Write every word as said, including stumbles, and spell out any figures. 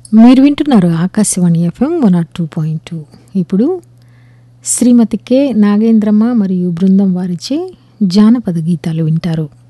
మీరు వింటున్నారు Akashvani FM one not two point two. ఇప్పుడు శ్రీమతి కె నాగేంద్రమ్మ మరియు బృందం వారిచే జానపద గీతాలు వింటారు.